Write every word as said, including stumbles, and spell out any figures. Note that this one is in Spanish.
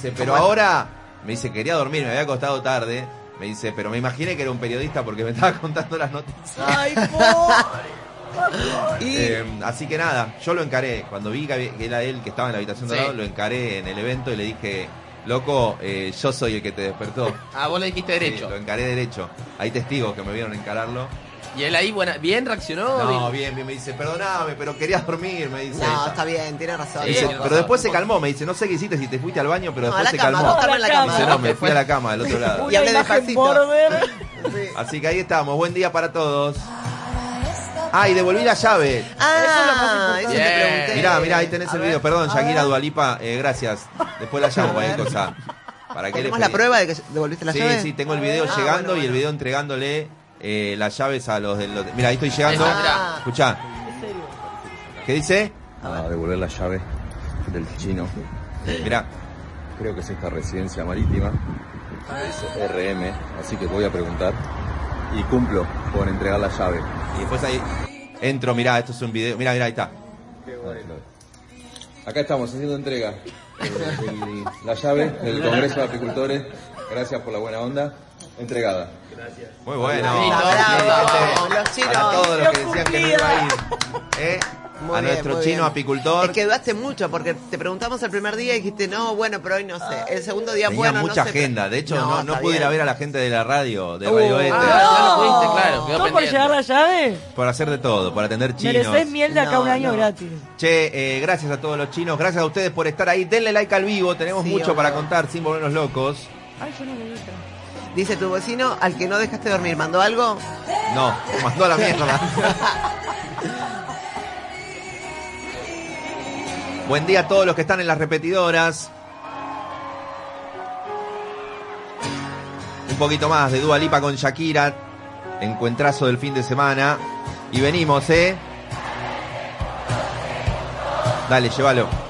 dice, pero ahora, me dice, quería dormir, me había acostado tarde. Me dice, pero me imaginé que era un periodista porque me estaba contando las noticias. ¡Ay, pobre! y... eh, así que nada, yo lo encaré. Cuando vi que era él que estaba en la habitación de al lado, lo encaré en el evento y le dije, loco, eh, yo soy el que te despertó. Ah, vos le dijiste derecho. Sí, lo encaré derecho. Hay testigos que me vieron encararlo. Y él ahí, buena, ¿bien reaccionó? No, bien, bien, me dice, perdóname, pero quería dormir, me dice. No, está bien, tiene razón. Sí, dice, pero después se calmó, me dice, no sé qué hiciste, si te fuiste al baño, pero no, después se cama, calmó. No, la cama. Dice, no, me fui a la cama del otro lado. Y hablé despacito. Sí. Así que ahí estamos, buen día para todos. Ah, y devolví la llave. Ah, eso, eso te pregunté. Mirá, mirá, ahí tenés a el ver, video. Perdón, Shakira, Dua Lipa, eh, gracias. Después la llamo, cualquier cosa. ¿Para qué ¿Tenemos le la prueba de que devolviste la sí, llave? Sí, sí, tengo el video ah, llegando bueno, bueno. y el video entregándole eh, las llaves a los del... Mira, ahí estoy llegando. Ah. Escuchá. ¿Qué dice? A devolver la llave del chino. Eh, mirá. Creo que es esta residencia marítima. Es R M, así que voy a preguntar. Y cumplo con entregar la llave. Y después ahí entro, mirá, esto es un video. Mirá, mirá, ahí está. Qué bueno. Acá estamos haciendo entrega. El, el, la llave del Congreso de Apicultores. Gracias por la buena onda. Entregada. Gracias. Muy bueno. Bravo, los chinos. A todos los que decían que no iba a ir. ¿Eh? Muy a bien, nuestro muy chino bien. apicultor. Es que dudaste mucho porque te preguntamos el primer día y dijiste, no, bueno, pero hoy no sé. El segundo día, Tenía bueno, mucha no sé. agenda. De hecho, no, no, no pude ir a ver a la gente de la radio, de Uh, Radio Éter. Ah, no lo pudiste, claro. Quedó ¿No por llevar la llave? Por hacer de todo, por atender chinos. Merecés miel de acá No, un año no. gratis. Che, eh, gracias a todos los chinos. Gracias a ustedes por estar ahí. Denle like al vivo. Tenemos Sí, mucho obvio. para contar sin volvernos locos. Ay, yo no me gusta. Dice tu vecino, al que no dejaste dormir, ¿mandó algo? No, mandó a la mierda. Buen día a todos los que están en las repetidoras. Un poquito más de Dua Lipa con Shakira. Encuentrazo del fin de semana. Y venimos, ¿eh? Dale, llévalo.